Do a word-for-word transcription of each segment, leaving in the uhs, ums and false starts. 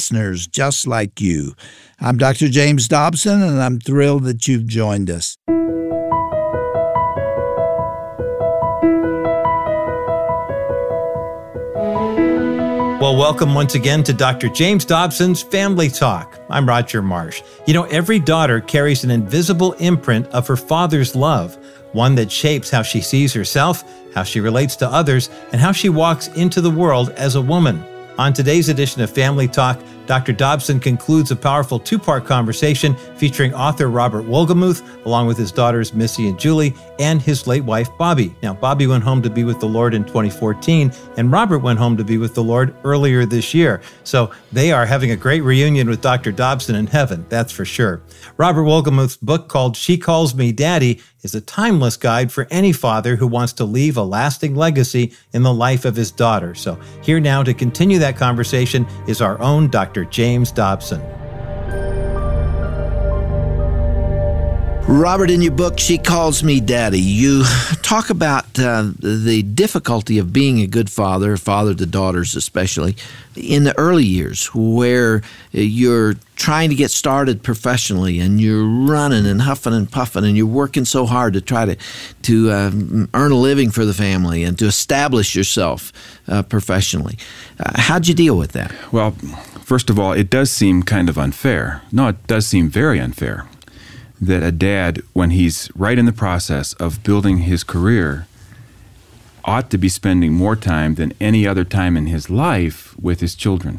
listeners just like you. I'm Doctor James Dobson, and I'm thrilled that you've joined us. Well, welcome once again to Doctor James Dobson's Family Talk. I'm Roger Marsh. You know, every daughter carries an invisible imprint of her father's love, one that shapes how she sees herself, how she relates to others, and how she walks into the world as a woman. On today's edition of Family Talk, Doctor Dobson concludes a powerful two-part conversation featuring author Robert Wolgemuth, along with his daughters Missy and Julie, and his late wife Bobby. Now, Bobby went home to be with the Lord in twenty fourteen, and Robert went home to be with the Lord earlier this year. So they are having a great reunion with Doctor Dobson in heaven, that's for sure. Robert Wolgemuth's book called She Calls Me Daddy is a timeless guide for any father who wants to leave a lasting legacy in the life of his daughter. So here now to continue that conversation is our own Doctor James Dobson. Robert, in your book, She Calls Me Daddy, you talk about uh, the difficulty of being a good father, father to daughters especially, in the early years where you're trying to get started professionally and you're running and huffing and puffing and you're working so hard to try to, to uh, earn a living for the family and to establish yourself uh, professionally. Uh, how'd you deal with that? Well, first of all, it does seem kind of unfair. No, it does seem very unfair that a dad, when he's right in the process of building his career, ought to be spending more time than any other time in his life with his children.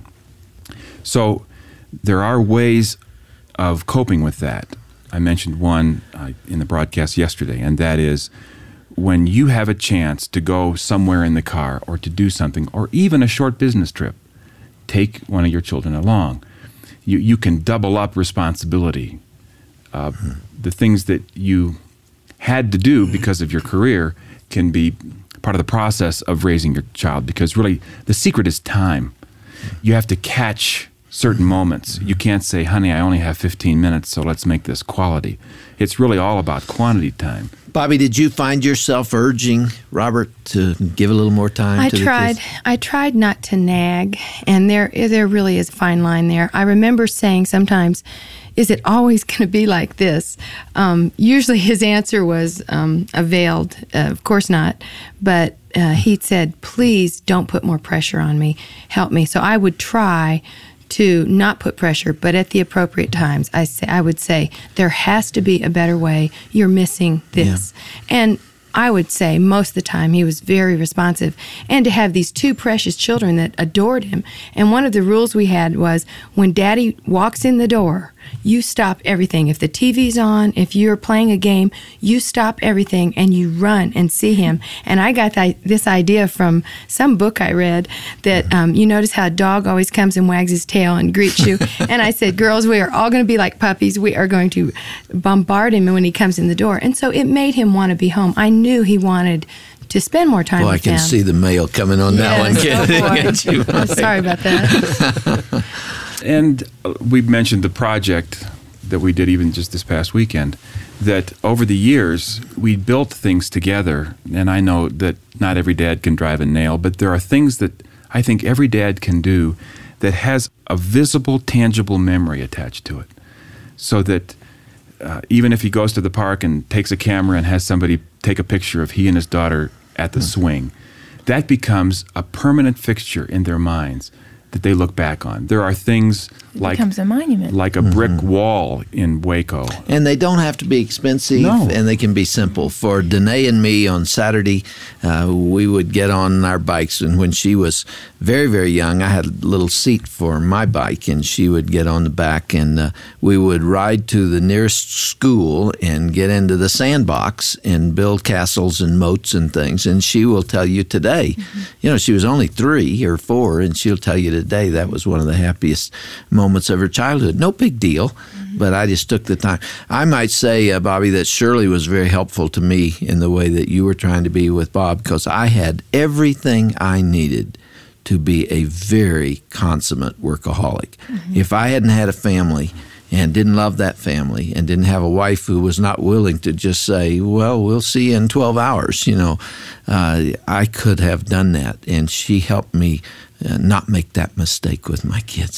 So there are ways of coping with that. I mentioned one uh, in the broadcast yesterday, and that is when you have a chance to go somewhere in the car or to do something, or even a short business trip, take one of your children along. You, you can double up responsibility. Uh, the things that you had to do because of your career can be part of the process of raising your child, because really the secret is time. You have to catch certain moments. You can't say, honey, I only have fifteen minutes, so let's make this quality. It's really all about quantity time. Bobby, did you find yourself urging Robert to give a little more time I to tried. the kids? I tried not to nag, and there there really is a fine line there. I remember saying sometimes, is it always going to be like this? Um, usually his answer was um, a veiled, uh, of course not, but uh, he said, please don't put more pressure on me, help me. So I would try to not put pressure, but at the appropriate times, I say I would say, there has to be a better way, you're missing this. Yeah. And I would say most of the time he was very responsive. And to have these two precious children that adored him. And one of the rules we had was when Daddy walks in the door, you stop everything. If the T V's on, if you're playing a game, you stop everything and you run and see him. And I got th- this idea from some book I read that um, you notice how a dog always comes and wags his tail and greets you. And I said, girls, we are all going to be like puppies. We are going to bombard him when he comes in the door. And so it made him want to be home. I knew he wanted to spend more time well, with I can them. see the mail coming on yes, that one. Oh boy. I'm sorry about that. And we've mentioned the project that we did even just this past weekend, that over the years, we built things together. And I know that not every dad can drive a nail, but there are things that I think every dad can do that has a visible, tangible memory attached to it. So that uh, even if he goes to the park and takes a camera and has somebody take a picture of he and his daughter at the mm-hmm. swing, that becomes a permanent fixture in their minds that they look back on. There are things it like becomes a monument, like a brick mm-hmm. wall in Waco, and they don't have to be expensive. No. And they can be simple. For Danae and me on Saturday, uh, we would get on our bikes, and when she was very very young, I had a little seat for my bike, and she would get on the back, and uh, we would ride to the nearest school and get into the sandbox and build castles and moats and things. And she will tell you today, mm-hmm. you know, she was only three or four, and she'll tell you today that was one of the happiest moments of her childhood. No big deal, mm-hmm. but I just took the time. I might say, uh, Bobby, that Shirley was very helpful to me in the way that you were trying to be with Bob, because I had everything I needed to be a very consummate workaholic. Mm-hmm. If I hadn't had a family and didn't love that family and didn't have a wife who was not willing to just say, well, we'll see you in twelve hours, you know, uh, I could have done that. And she helped me uh, not make that mistake with my kids.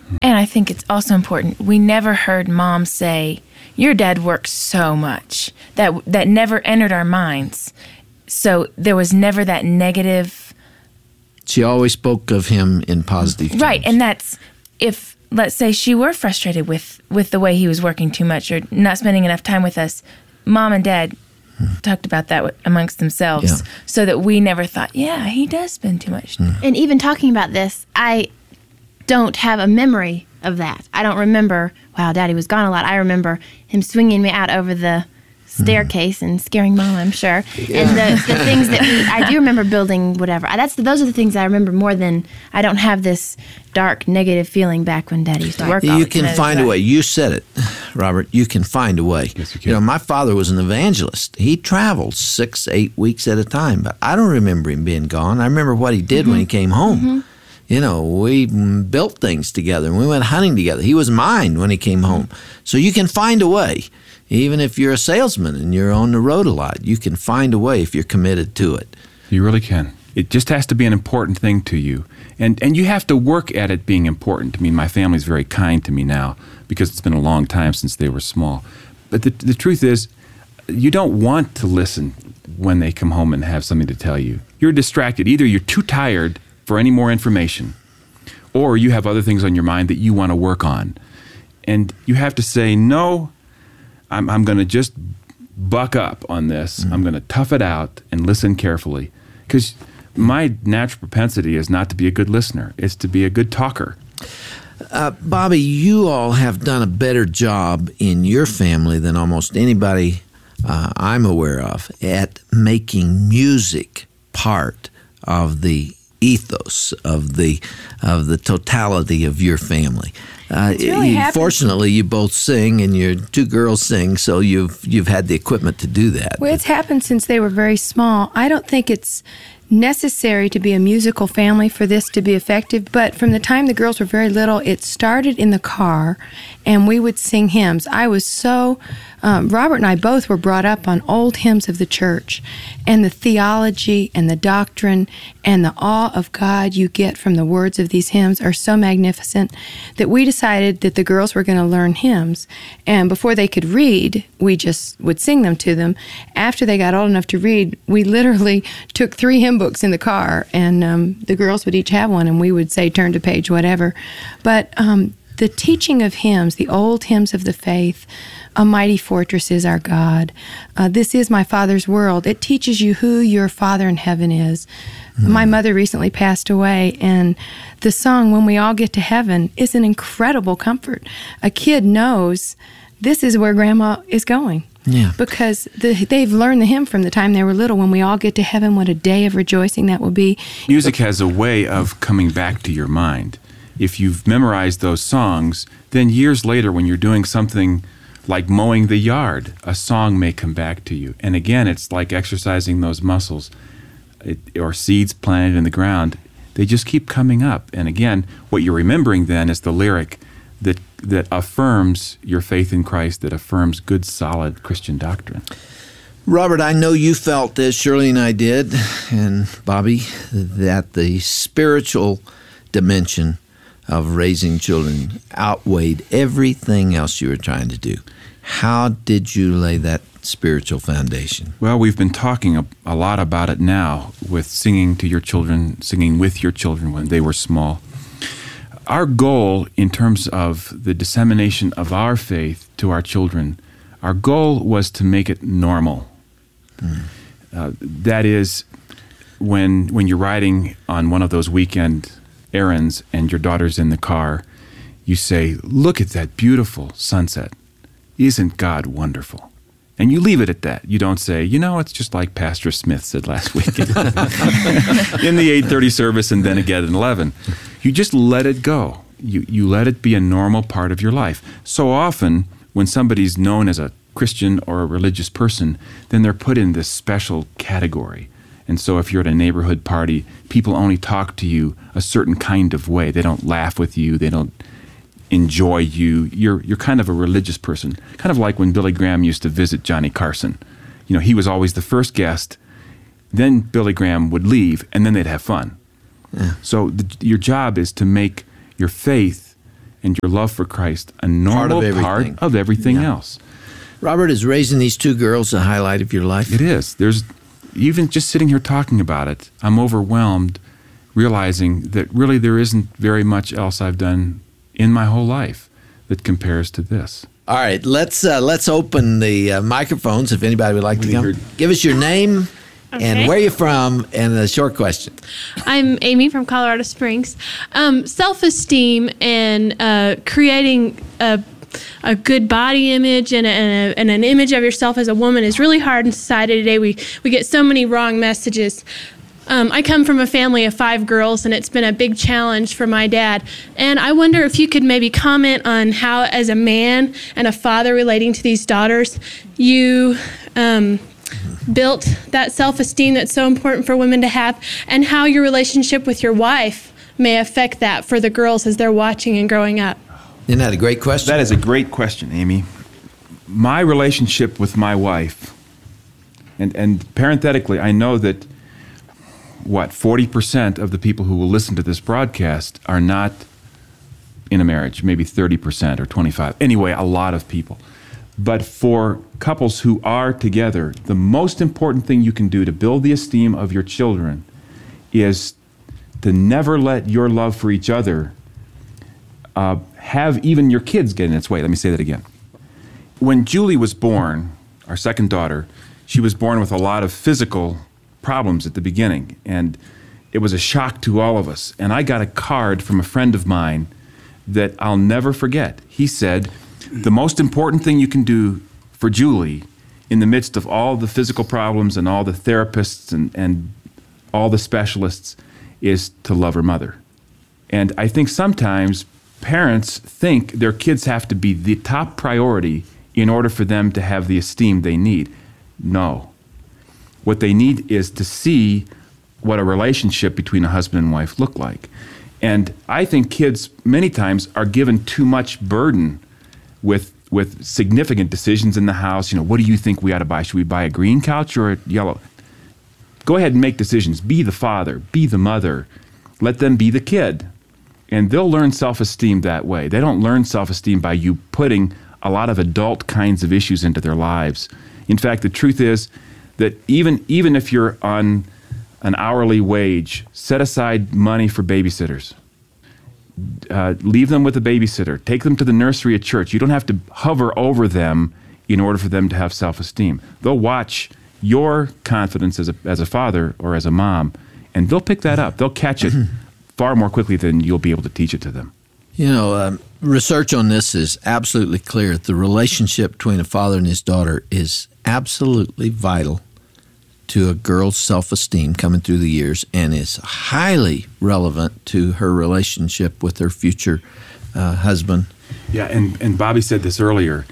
And I think it's also important, we never heard Mom say, your dad works so much. That that never entered our minds. So there was never that negative. She always spoke of him in positive terms. Right, and that's if, let's say, she were frustrated with, with the way he was working too much or not spending enough time with us, Mom and Dad hmm. talked about that amongst themselves, yeah. so that we never thought, yeah, he does spend too much time. Hmm. And even talking about this, I don't have a memory of that. I don't remember, wow, Daddy was gone a lot. I remember him swinging me out over the staircase and scaring Mom, I'm sure. Yeah. And the, the things that we, I do remember building whatever. That's those are the things I remember more than, I don't have this dark negative feeling back when Daddy used to work. You all can the find a way. You said it, Robert. You can find a way. Yes, you can. You know, my father was an evangelist. He traveled six, eight weeks at a time, but I don't remember him being gone. I remember what he did mm-hmm. when he came home. Mm-hmm. You know, we built things together and we went hunting together. He was mine when he came home. So you can find a way. Even if you're a salesman and you're on the road a lot, you can find a way if you're committed to it. You really can. It just has to be an important thing to you. And and you have to work at it being important. I mean, my family's very kind to me now because it's been a long time since they were small. But the, the truth is, you don't want to listen when they come home and have something to tell you. You're distracted. Either you're too tired for any more information, or you have other things on your mind that you want to work on. And you have to say, no, I'm, I'm going to just buck up on this. Mm-hmm. I'm going to tough it out and listen carefully. Because my natural propensity is not to be a good listener. It's to be a good talker. Uh, Bobby, you all have done a better job in your family than almost anybody uh, I'm aware of at making music part of the ethos of the of the totality of your family. Uh, really you, fortunately, you both sing, and your two girls sing, so you've you've had the equipment to do that. Well, it's happened since they were very small. I don't think it's necessary to be a musical family for this to be effective, but from the time the girls were very little, it started in the car, and we would sing hymns. I was so, um, Robert and I both were brought up on old hymns of the church, and the theology and the doctrine and the awe of God you get from the words of these hymns are so magnificent that we decided that the girls were going to learn hymns, and before they could read, we just would sing them to them. After they got old enough to read, we literally took three hymn books in the car, and um, the girls would each have one, and we would say, turn to page whatever. But um, the teaching of hymns, the old hymns of the faith, A Mighty Fortress is Our God, uh, This Is My Father's World, it teaches you who your Father in heaven is. Mm. My mother recently passed away, and the song, When We All Get to Heaven, is an incredible comfort. A kid knows this is where Grandma is going. Yeah. Because the, they've learned the hymn from the time they were little. When we all get to heaven, what a day of rejoicing that will be. Music has a way of coming back to your mind. If you've memorized those songs, then years later when you're doing something like mowing the yard, a song may come back to you. And again, it's like exercising those muscles it, or seeds planted in the ground. They just keep coming up. And again, what you're remembering then is the lyric that that affirms your faith in Christ, that affirms good, solid Christian doctrine. Robert, I know you felt this, Shirley and I did, and Bobby, that the spiritual dimension of raising children outweighed everything else you were trying to do. How did you lay that spiritual foundation? Well, we've been talking a, a lot about it now with singing to your children, singing with your children when they were small. Our goal in terms of the dissemination of our faith to our children, our goal was to make it normal. Mm. Uh, that is, when when you're riding on one of those weekend errands and your daughter's in the car, you say, look at that beautiful sunset. Isn't God wonderful? And you leave it at that. You don't say, you know, it's just like Pastor Smith said last week in the eight thirty service and then again at eleven. You just let it go. You you let it be a normal part of your life. So often, when somebody's known as a Christian or a religious person, then they're put in this special category. And so if you're at a neighborhood party, people only talk to you a certain kind of way. They don't laugh with you. They don't enjoy you. You're you're kind of a religious person. Kind of like when Billy Graham used to visit Johnny Carson. You know, he was always the first guest. Then Billy Graham would leave, and then they'd have fun. Yeah. So the, your job is to make your faith and your love for Christ a normal Part of everything, part of everything yeah. else. Robert, is raising these two girls a highlight of your life? It is. There's even just sitting here talking about it, I'm overwhelmed realizing that really there isn't very much else I've done in my whole life that compares to this. All right, let's uh, let's open the uh, microphones if anybody would like to We come. heard- Give us your name Okay. and where you're from and a short question. I'm Amy from Colorado Springs. Um, self-esteem and uh, creating a, a good body image and, a, and, a, and an image of yourself as a woman is really hard in society today. We, we get so many wrong messages. Um, I come from a family of five girls, and it's been a big challenge for my dad. And I wonder if you could maybe comment on how, as a man and a father relating to these daughters, you um, built that self-esteem that's so important for women to have, and how your relationship with your wife may affect that for the girls as they're watching and growing up. Isn't that a great question? That is a great question, Amy. My relationship with my wife, and, and parenthetically, I know that, what, forty percent of the people who will listen to this broadcast are not in a marriage, maybe thirty percent or twenty-five. Anyway, a lot of people. But for couples who are together, the most important thing you can do to build the esteem of your children is to never let your love for each other uh, have even your kids get in its way. Let me say that again. When Julie was born, our second daughter, she was born with a lot of physical problems at the beginning, and it was a shock to all of us. And I got a card from a friend of mine that I'll never forget. He said, the most important thing you can do for Julie in the midst of all the physical problems and all the therapists and, and all the specialists is to love her mother. And I think sometimes parents think their kids have to be the top priority in order for them to have the esteem they need. No. What they need is to see what a relationship between a husband and wife look like. And I think kids many times are given too much burden with with significant decisions in the house. You know, what do you think we ought to buy? Should we buy a green couch or a yellow? Go ahead and make decisions. Be the father. Be the mother. Let them be the kid. And they'll learn self-esteem that way. They don't learn self-esteem by you putting a lot of adult kinds of issues into their lives. In fact, the truth is that even even if you're on an hourly wage, set aside money for babysitters. Uh, leave them with a babysitter. Take them to the nursery at church. You don't have to hover over them in order for them to have self-esteem. They'll watch your confidence as a, as a father or as a mom, and they'll pick that up. They'll catch it far more quickly than you'll be able to teach it to them. You know, um, research on this is absolutely clear. The relationship between a father and his daughter is absolutely vital to a girl's self-esteem coming through the years, and is highly relevant to her relationship with her future uh, husband. Yeah, and, and Bobby said this earlier.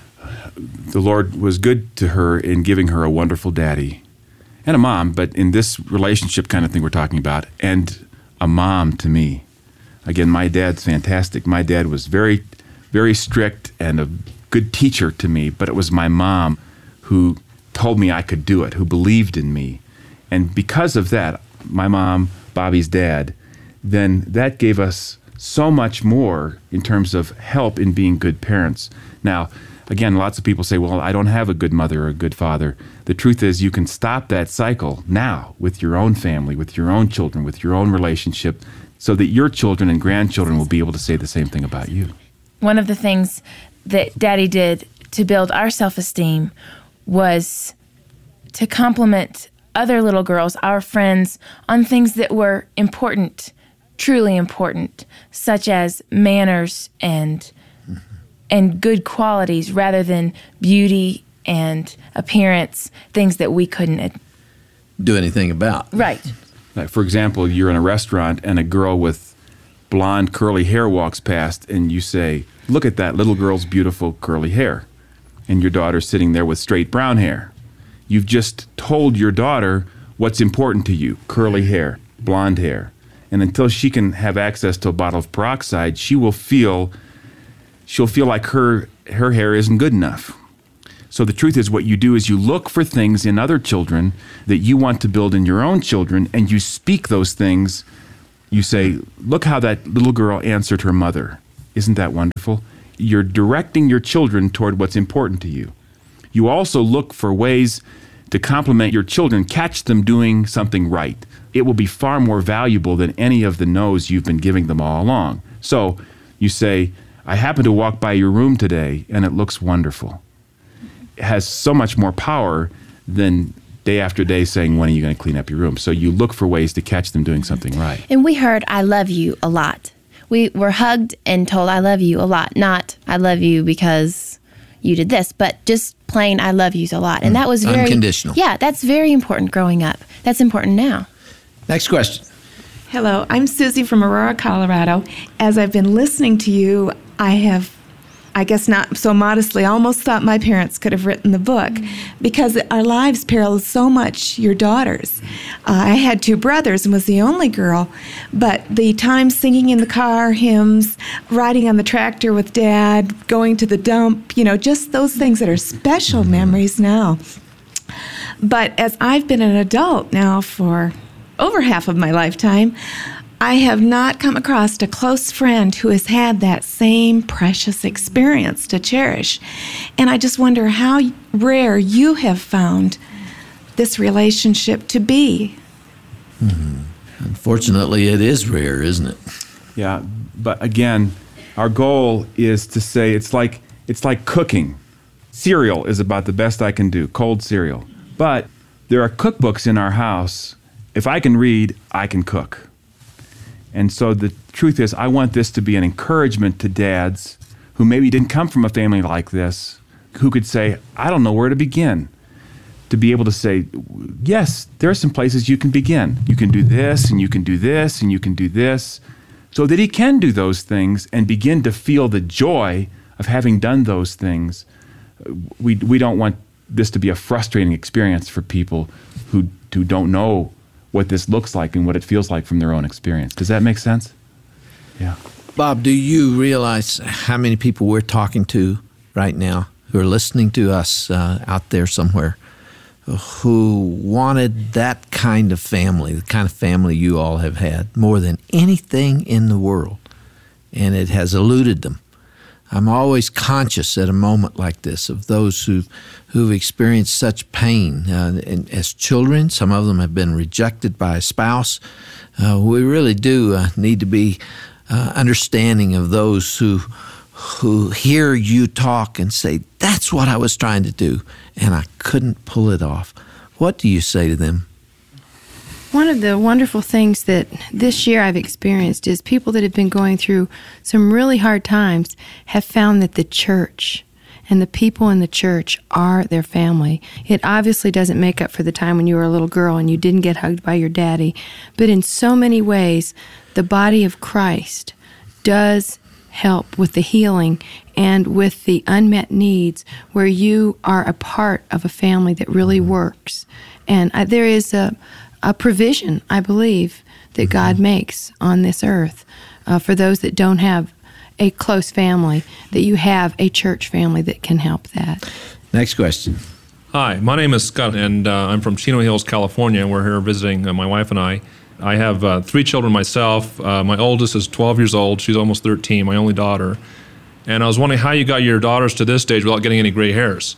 The Lord was good to her in giving her a wonderful daddy and a mom, but in this relationship kind of thing we're talking about, and a mom to me. Again, my dad's fantastic. My dad was very, very strict and a good teacher to me, but it was my mom who told me I could do it, who believed in me. And because of that, my mom, Bobby's dad, then that gave us so much more in terms of help in being good parents. Now, again, lots of people say, well, I don't have a good mother or a good father. The truth is you can stop that cycle now with your own family, with your own children, with your own relationship, so that your children and grandchildren will be able to say the same thing about you. One of the things that Daddy did to build our self-esteem was to compliment other little girls, our friends, on things that were important, truly important, such as manners and and good qualities rather than beauty and appearance, things that we couldn't do anything about. Right. Like, for example, you're in a restaurant and a girl with blonde curly hair walks past and you say, look at that little girl's beautiful curly hair. And your daughter's sitting there with straight brown hair. You've just told your daughter what's important to you, curly hair, blonde hair. And until she can have access to a bottle of peroxide, she will feel she'll feel like her her hair isn't good enough. So the truth is, what you do is you look for things in other children that you want to build in your own children, and you speak those things. You say, look how that little girl answered her mother. Isn't that wonderful? You're directing your children toward what's important to you. You also look for ways to compliment your children, catch them doing something right. It will be far more valuable than any of the no's you've been giving them all along. So you say, I happened to walk by your room today and it looks wonderful. It has so much more power than day after day saying, when are you going to clean up your room? So you look for ways to catch them doing something right. And we heard, I love you a lot. We were hugged and told, I love you a lot. Not, I love you because you did this, but just plain, I love yous a lot. And that was very... Unconditional. Yeah, that's very important growing up. That's important now. Next question. Hello, I'm Susie from Aurora, Colorado. As I've been listening to you, I have, I guess not so modestly, almost thought my parents could have written the book because our lives parallel so much your daughters. Uh, I had two brothers and was the only girl, but the time singing in the car, hymns, riding on the tractor with Dad, going to the dump, you know, just those things that are special memories now. But as I've been an adult now for over half of my lifetime, I have not come across a close friend who has had that same precious experience to cherish. And I just wonder how rare you have found this relationship to be. Mm-hmm. Unfortunately, it is rare, isn't it? Yeah, but again, our goal is to say it's like it's like cooking. Cereal is about the best I can do, cold cereal. But there are cookbooks in our house. If I can read, I can cook. And so the truth is, I want this to be an encouragement to dads who maybe didn't come from a family like this, who could say, I don't know where to begin. To be able to say, yes, there are some places you can begin. You can do this, and you can do this, and you can do this. So that he can do those things and begin to feel the joy of having done those things. We, we don't want this to be a frustrating experience for people who, who don't know what this looks like and what it feels like from their own experience. Does that make sense? Yeah. Bob, do you realize how many people we're talking to right now who are listening to us uh, out there somewhere who wanted that kind of family, the kind of family you all have had, more than anything in the world, and it has eluded them? I'm always conscious at a moment like this of those who, who've experienced such pain. Uh, and as children, some of them have been rejected by a spouse. Uh, we really do uh, need to be uh, understanding of those who, who hear you talk and say, that's what I was trying to do, and I couldn't pull it off. What do you say to them? One of the wonderful things that this year I've experienced is people that have been going through some really hard times have found that the church and the people in the church are their family. It obviously doesn't make up for the time when you were a little girl and you didn't get hugged by your daddy, but in so many ways, the body of Christ does help with the healing and with the unmet needs where you are a part of a family that really works. And I, there is a a provision, I believe, that God makes on this earth uh, for those that don't have a close family, that you have a church family that can help that. Next question. Hi, my name is Scott, and uh, I'm from Chino Hills, California. We're here visiting, uh, my wife and I. I have uh, three children myself. Uh, my oldest is twelve years old. She's almost thirteen, my only daughter. And I was wondering how you got your daughters to this stage without getting any gray hairs.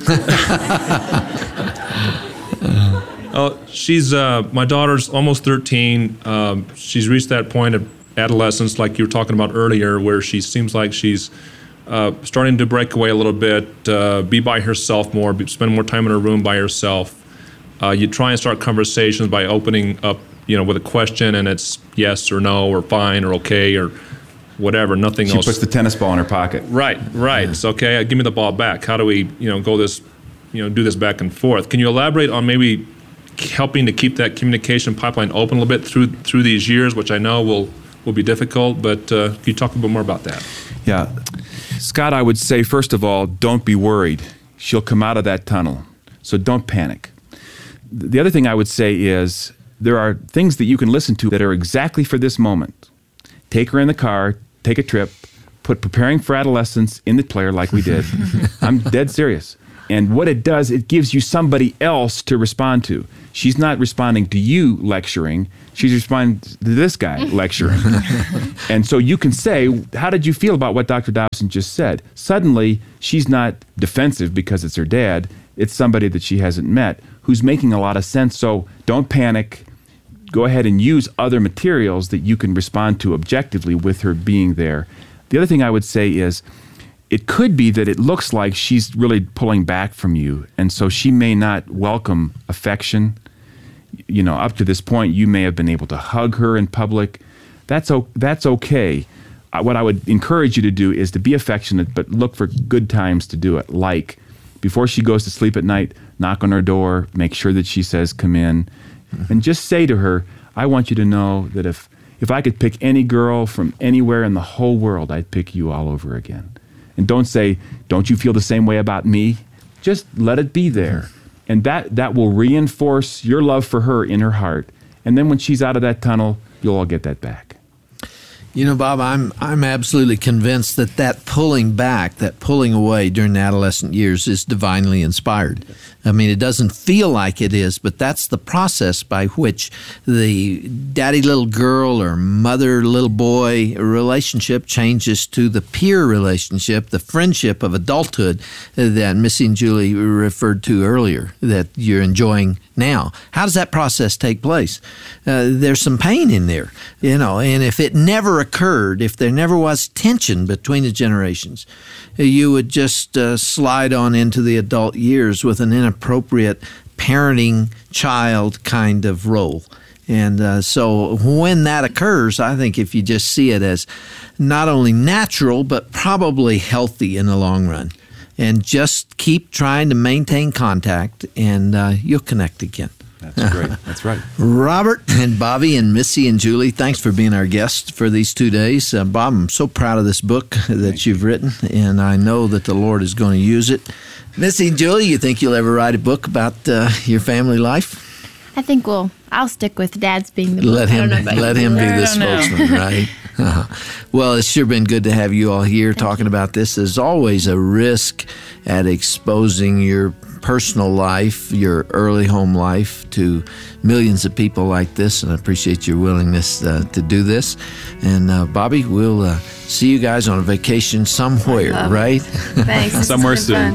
Uh, she's uh, my daughter's almost thirteen. Um, she's reached that point of adolescence, like you were talking about earlier, where she seems like she's uh, starting to break away a little bit, uh, be by herself more, be, spend more time in her room by herself. Uh, you try and start conversations by opening up, you know, with a question, and it's yes or no or fine or okay or whatever. Nothing she else. She puts the tennis ball in her pocket. Right, right. Yeah. It's okay. Give me the ball back. How do we, you know, go this, you know, do this back and forth? Can you elaborate on maybe helping to keep that communication pipeline open a little bit through through these years, which I know will will be difficult, but uh, can you talk a bit more about that? Yeah. Scott, I would say, first of all, don't be worried. She'll come out of that tunnel, so don't panic. The other thing I would say is there are things that you can listen to that are exactly for this moment. Take her in the car, take a trip, put Preparing for Adolescence in the player like we did. I'm dead serious. And what it does, it gives you somebody else to respond to. she's not responding to you lecturing. She's responding to this guy lecturing. And so you can say, how did you feel about what Doctor Dobson just said? Suddenly, she's not defensive because it's her dad. It's somebody that she hasn't met who's making a lot of sense. So don't panic. Go ahead and use other materials that you can respond to objectively with her being there. The other thing I would say is, it could be that it looks like she's really pulling back from you, and so she may not welcome affection. You know, up to this point, you may have been able to hug her in public. That's o- that's okay. Uh, what I would encourage you to do is to be affectionate, but look for good times to do it. Like, before she goes to sleep at night, knock on her door, make sure that she says, come in, mm-hmm. and just say to her, I want you to know that if, if I could pick any girl from anywhere in the whole world, I'd pick you all over again. And don't say, don't you feel the same way about me? Just let it be there. And that, that will reinforce your love for her in her heart. And then when she's out of that tunnel, you'll all get that back. You know, Bob, I'm I'm absolutely convinced that that pulling back, that pulling away during the adolescent years is divinely inspired. I mean, it doesn't feel like it is, but that's the process by which the daddy little girl or mother little boy relationship changes to the peer relationship, the friendship of adulthood that Missy and Julie referred to earlier, that you're enjoying now. How does that process take place? Uh, there's some pain in there, you know, and if it never occurred, if there never was tension between the generations, you would just uh, slide on into the adult years with an inappropriate parenting child kind of role. And uh, so when that occurs, I think if you just see it as not only natural, but probably healthy in the long run, and just keep trying to maintain contact, and uh, you'll connect again. That's great. That's right. Robert and Bobby and Missy and Julie, thanks for being our guests for these two days. Uh, Bob, I'm so proud of this book that Thank you've you. written, and I know that the Lord is going to use it. Missy and Julie, you think you'll ever write a book about uh, your family life? I think we'll. I'll stick with Dad's being the. Let book. him. Let him be the know. spokesman, right? Uh-huh. Well, it's sure been good to have you all here Thank talking you. about this. There's always a risk at exposing your personal life, your early home life, to millions of people like this, and I appreciate your willingness uh, to do this. And uh, Bobby, we'll uh, see you guys on a vacation somewhere, right? Thanks. Somewhere soon.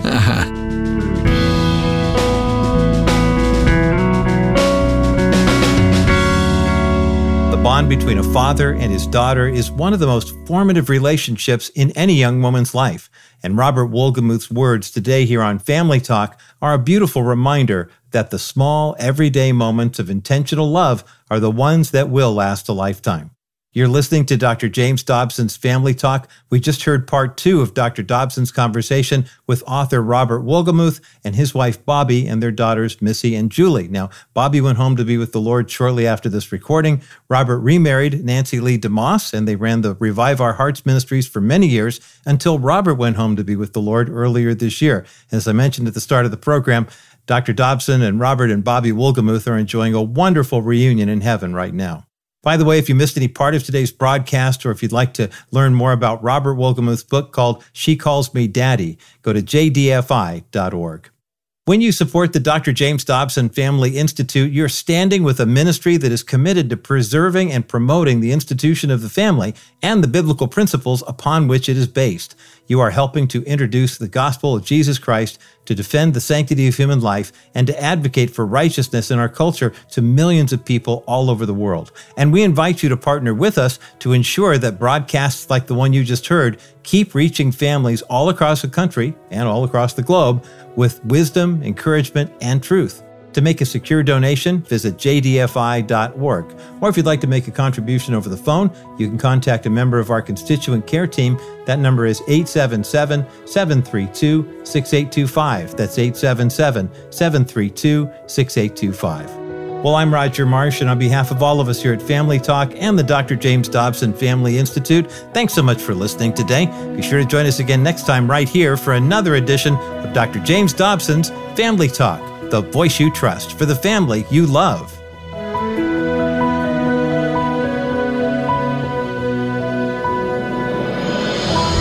The bond between a father and his daughter is one of the most formative relationships in any young woman's life. And Robert Wolgemuth's words today here on Family Talk are a beautiful reminder that the small, everyday moments of intentional love are the ones that will last a lifetime. You're listening to Doctor James Dobson's Family Talk. We just heard part two of Doctor Dobson's conversation with author Robert Wolgemuth and his wife Bobby and their daughters Missy and Julie. Now, Bobby went home to be with the Lord shortly after this recording. Robert remarried Nancy Lee DeMoss, and they ran the Revive Our Hearts ministries for many years until Robert went home to be with the Lord earlier this year. As I mentioned at the start of the program, Doctor Dobson and Robert and Bobby Wolgemuth are enjoying a wonderful reunion in heaven right now. By the way, if you missed any part of today's broadcast, or if you'd like to learn more about Robert Wolgemuth's book called She Calls Me Daddy, go to j d f i dot org. When you support the Doctor James Dobson Family Institute, you're standing with a ministry that is committed to preserving and promoting the institution of the family and the biblical principles upon which it is based. You are helping to introduce the gospel of Jesus Christ, to defend the sanctity of human life, and to advocate for righteousness in our culture to millions of people all over the world. And we invite you to partner with us to ensure that broadcasts like the one you just heard keep reaching families all across the country and all across the globe with wisdom, encouragement, and truth. To make a secure donation, visit j d f i dot org. Or if you'd like to make a contribution over the phone, you can contact a member of our constituent care team. That number is eight seven seven, seven three two, six eight two five. That's eight seven seven, seven three two, six eight two five. Well, I'm Roger Marsh, and on behalf of all of us here at Family Talk and the Doctor James Dobson Family Institute, thanks so much for listening today. Be sure to join us again next time right here for another edition of Doctor James Dobson's Family Talk, the voice you trust for the family you love.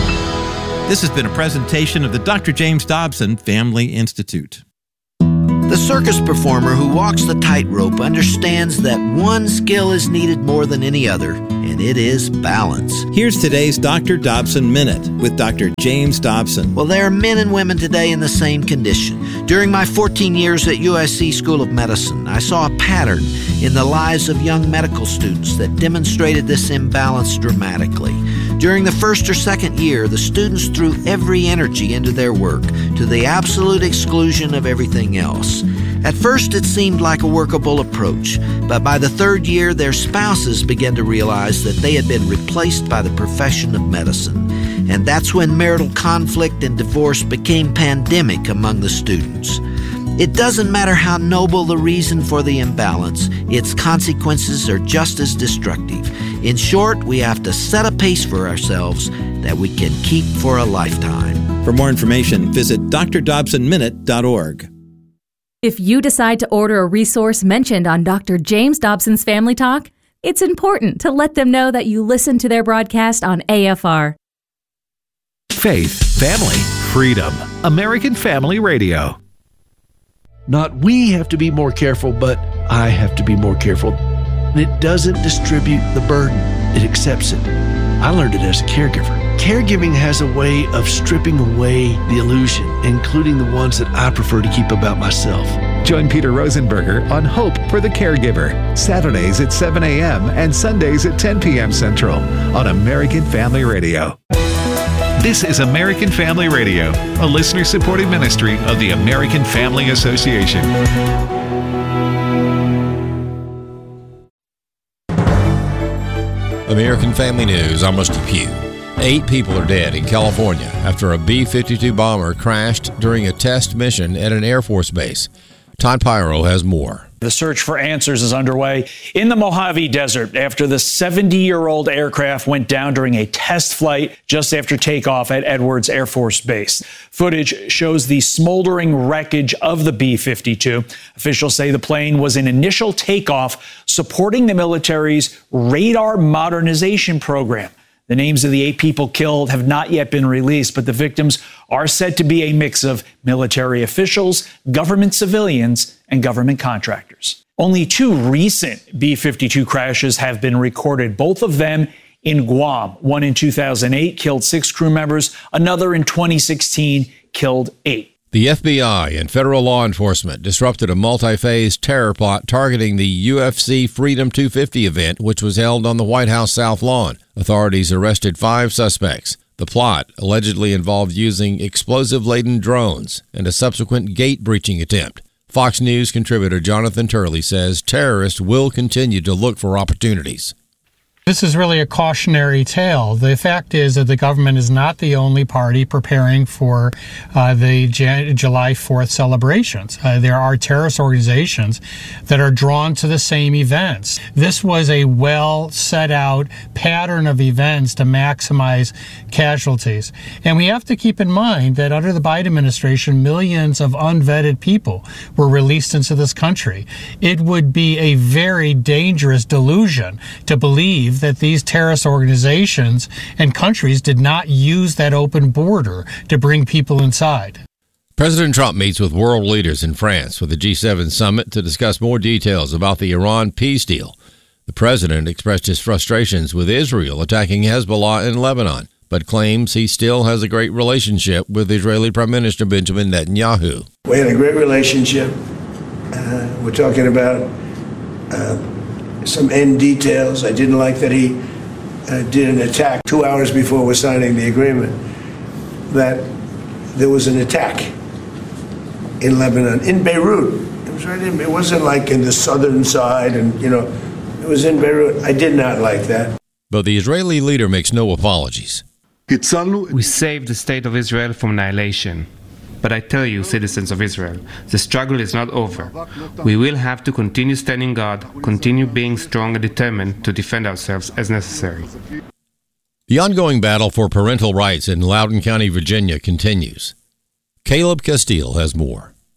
This has been a presentation of the Doctor James Dobson Family Institute. The circus performer who walks the tightrope understands that one skill is needed more than any other, and it is balance. Here's today's Doctor Dobson Minute with Doctor James Dobson. Well, there are men and women today in the same condition. During my fourteen years at U S C School of Medicine, I saw a pattern in the lives of young medical students that demonstrated this imbalance dramatically. During the first or second year, the students threw every energy into their work to the absolute exclusion of everything else. At first, it seemed like a workable approach, but by the third year, their spouses began to realize that they had been replaced by the profession of medicine. And that's when marital conflict and divorce became pandemic among the students. It doesn't matter how noble the reason for the imbalance, its consequences are just as destructive. In short, we have to set a pace for ourselves that we can keep for a lifetime. For more information, visit d r dobson minute dot org. If you decide to order a resource mentioned on Doctor James Dobson's Family Talk, it's important to let them know that you listen to their broadcast on A F R. Faith, family, freedom. American Family Radio. Not we have to be more careful, but I have to be more careful. It doesn't distribute the burden. It accepts it. I learned it as a caregiver. Caregiving has a way of stripping away the illusion, including the ones that I prefer to keep about myself. Join Peter Rosenberger on Hope for the Caregiver, Saturdays at seven a.m. and Sundays at ten p.m. Central on American Family Radio. This is American Family Radio, a listener-supported ministry of the American Family Association. American Family News, I'm Rusty Pugh. Eight people are dead in California after a B fifty-two bomber crashed during a test mission at an Air Force base. Todd Pyro has more. The search for answers is underway in the Mojave Desert after the seventy-year-old aircraft went down during a test flight just after takeoff at Edwards Air Force Base. Footage shows the smoldering wreckage of the B fifty-two. Officials say the plane was an initial takeoff supporting the military's radar modernization program. The names of the eight people killed have not yet been released, but the victims are said to be a mix of military officials, government civilians, and government contractors. Only two recent B fifty-two crashes have been recorded, both of them in Guam. One in two thousand eight killed six crew members, another in twenty sixteen killed eight. The F B I and federal law enforcement disrupted a multi-phase terror plot targeting the U F C Freedom two fifty event, which was held on the White House South Lawn. Authorities arrested five suspects. The plot allegedly involved using explosive-laden drones and a subsequent gate-breaching attempt. Fox News contributor Jonathan Turley says terrorists will continue to look for opportunities. This is really a cautionary tale. The fact is that the government is not the only party preparing for uh, the Jan- July fourth celebrations. Uh, there are terrorist organizations that are drawn to the same events. This was a well set out pattern of events to maximize casualties. And we have to keep in mind that under the Biden administration, millions of unvetted people were released into this country. It would be a very dangerous delusion to believe that these terrorist organizations and countries did not use that open border to bring people inside. President Trump meets with world leaders in France for the G seven summit to discuss more details about the Iran peace deal. The president expressed his frustrations with Israel attacking Hezbollah in Lebanon, but claims he still has a great relationship with Israeli Prime Minister Benjamin Netanyahu. We had a great relationship. Uh, we're talking about uh, some end details. I didn't like that he uh, did an attack two hours before we're signing the agreement, that there was an attack in Lebanon, in Beirut. It was right in, it wasn't like in the southern side, and, you know, it was in Beirut. I did not like that. But the Israeli leader makes no apologies. We saved the state of Israel from annihilation. But I tell you, citizens of Israel, the struggle is not over. We will have to continue standing guard, continue being strong and determined to defend ourselves as necessary. The ongoing battle for parental rights in Loudoun County, Virginia continues. Caleb Castile has more.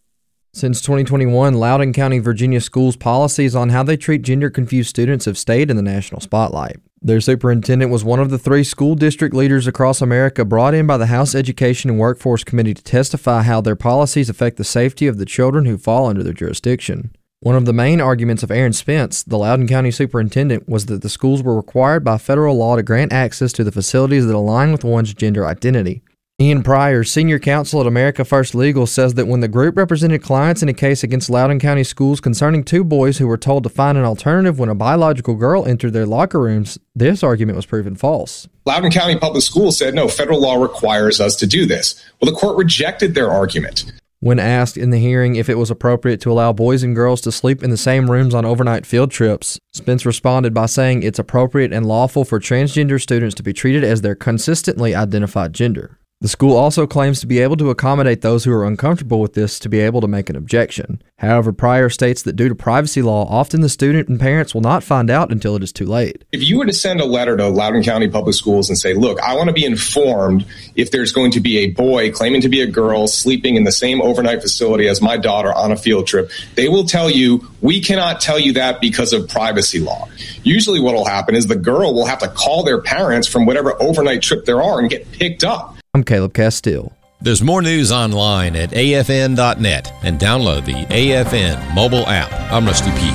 Since twenty twenty-one, Loudoun County, Virginia schools' policies on how they treat gender-confused students have stayed in the national spotlight. Their superintendent was one of the three school district leaders across America brought in by the House Education and Workforce Committee to testify how their policies affect the safety of the children who fall under their jurisdiction. One of the main arguments of Aaron Spence, the Loudoun County superintendent, was that the schools were required by federal law to grant access to the facilities that align with one's gender identity. Ian Pryor, senior counsel at America First Legal, says that when the group represented clients in a case against Loudoun County schools concerning two boys who were told to find an alternative when a biological girl entered their locker rooms, this argument was proven false. Loudoun County Public Schools said, no, federal law requires us to do this. Well, the court rejected their argument. When asked in the hearing if it was appropriate to allow boys and girls to sleep in the same rooms on overnight field trips, Spence responded by saying it's appropriate and lawful for transgender students to be treated as their consistently identified gender. The school also claims to be able to accommodate those who are uncomfortable with this to be able to make an objection. However, Pryor states that due to privacy law, often the student and parents will not find out until it is too late. If you were to send a letter to Loudoun County Public Schools and say, look, I want to be informed if there's going to be a boy claiming to be a girl sleeping in the same overnight facility as my daughter on a field trip, they will tell you, we cannot tell you that because of privacy law. Usually what will happen is the girl will have to call their parents from whatever overnight trip there are and get picked up. I'm Caleb Castile. There's more news online at A F N dot net and download the A F N mobile app. I'm Rusty Pugh.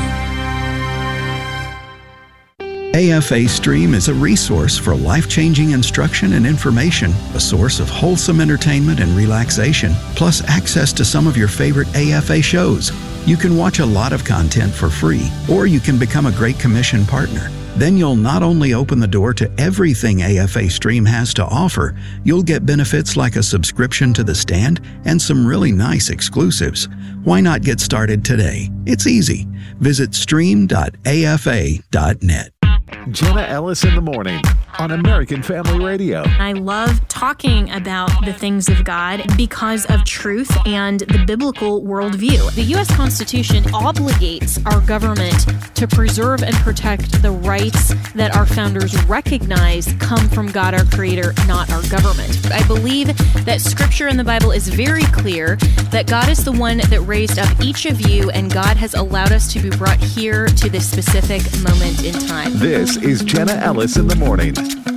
A F A Stream is a resource for life-changing instruction and information, a source of wholesome entertainment and relaxation, plus access to some of your favorite A F A shows. You can watch a lot of content for free, or you can become a Great Commission partner. Then you'll not only open the door to everything A F A Stream has to offer, you'll get benefits like a subscription to The Stand and some really nice exclusives. Why not get started today? It's easy. Visit stream dot A F A dot net. Jenna Ellis in the morning on American Family Radio. I love talking about the things of God because of truth and the biblical worldview. The U S Constitution obligates our government to preserve and protect the rights that our founders recognize come from God, our Creator, not our government. I believe that Scripture in the Bible is very clear that God is the one that raised up each of you, and God has allowed us to be brought here to this specific moment in time. This is Jenna Ellis in the morning.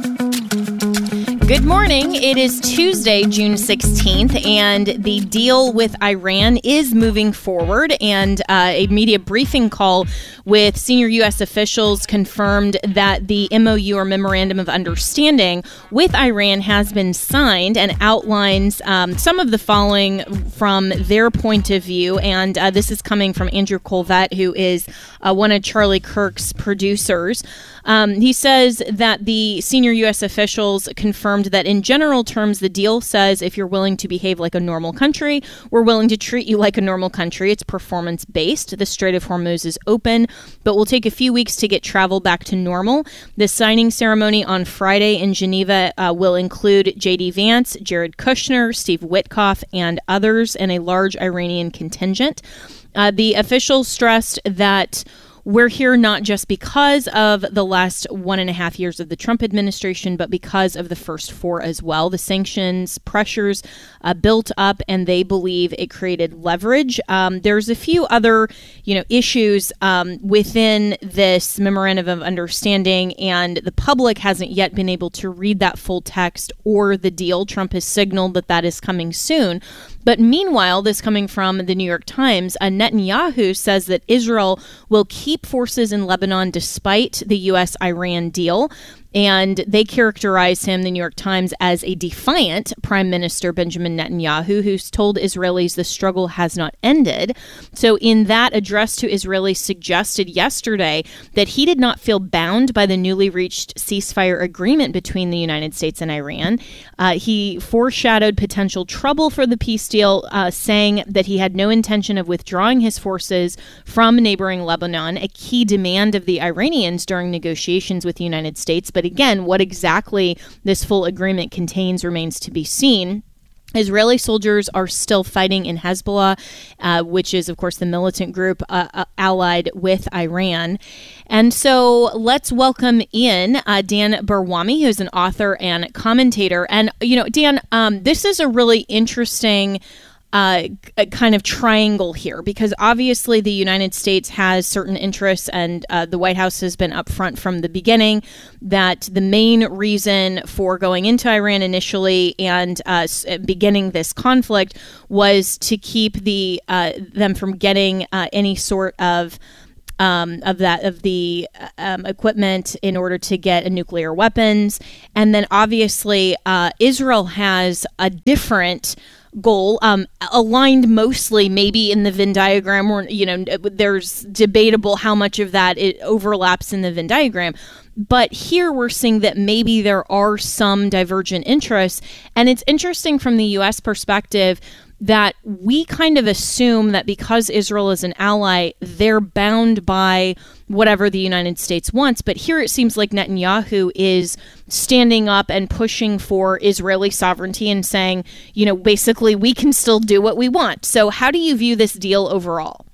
Good morning. It is Tuesday, June sixteenth, and the deal with Iran is moving forward, and uh, a media briefing call with senior U S officials confirmed that the M O U, or Memorandum of Understanding, with Iran has been signed and outlines um, some of the following from their point of view, and uh, this is coming from Andrew Colvett, who is uh, one of Charlie Kirk's producers. Um, he says that the senior U S officials confirmed that in general terms, the deal says if you're willing to behave like a normal country, we're willing to treat you like a normal country. It's performance-based. The Strait of Hormuz is open, but will take a few weeks to get travel back to normal. The signing ceremony on Friday in Geneva uh, will include J D Vance, Jared Kushner, Steve Witkoff, and others, and a large Iranian contingent. Uh, the officials stressed that we're here not just because of the last one and a half years of the Trump administration, but because of the first four as well. The sanctions pressures uh, built up, and they believe it created leverage. Um, there's a few other, you know, issues um, within this memorandum of understanding, and the public hasn't yet been able to read that full text or the deal. Trump has signaled that that is coming soon. But meanwhile, this coming from the New York Times, uh, Netanyahu says that Israel will keep forces in Lebanon despite the U S Iran deal. And they characterize him, the New York Times, as a defiant Prime Minister Benjamin Netanyahu, who's told Israelis the struggle has not ended. So in that address to Israelis, suggested yesterday that he did not feel bound by the newly reached ceasefire agreement between the United States and Iran. Uh, he foreshadowed potential trouble for the peace deal, uh, saying that he had no intention of withdrawing his forces from neighboring Lebanon, a key demand of the Iranians during negotiations with the United States. But again, what exactly this full agreement contains remains to be seen. Israeli soldiers are still fighting in Hezbollah, uh, which is, of course, the militant group uh, uh, allied with Iran. And so let's welcome in uh, Dan Barwami, who's an author and commentator. And, you know, Dan, um, this is a really interesting uh, kind of triangle here, because obviously the United States has certain interests, and uh, the White House has been upfront from the beginning that the main reason for going into Iran initially and uh, beginning this conflict was to keep the uh, them from getting uh, any sort of Um, of that of the um, equipment in order to get a nuclear weapons. And then obviously uh, Israel has a different goal, um, aligned mostly maybe in the Venn diagram, or, you know, there's debatable how much of that it overlaps in the Venn diagram. But here we're seeing that maybe there are some divergent interests. And it's interesting from the U S perspective that we kind of assume that because Israel is an ally, they're bound by whatever the United States wants. But here it seems like Netanyahu is standing up and pushing for Israeli sovereignty and saying, you know, basically we can still do what we want. So how do you view this deal overall?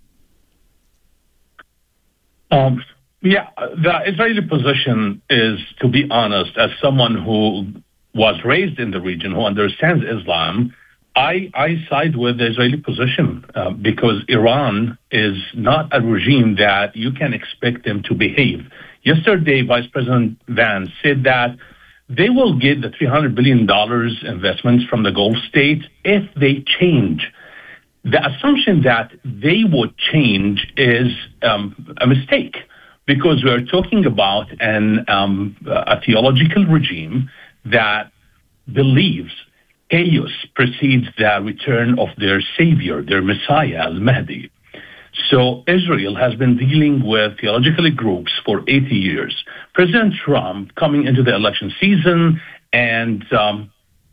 Um, yeah, the Israeli position is, to be honest, as someone who was raised in the region, who understands Islam, I, I side with the Israeli position uh, because Iran is not a regime that you can expect them to behave. Yesterday, Vice President Vance said that they will get the three hundred billion dollars investments from the Gulf states if they change. The assumption that they would change is um, a mistake, because we're talking about an um, a theological regime that believes chaos precedes the return of their savior, their Messiah, Al-Mahdi. So Israel has been dealing with theological groups for eighty years. President Trump, coming into the election season, and um,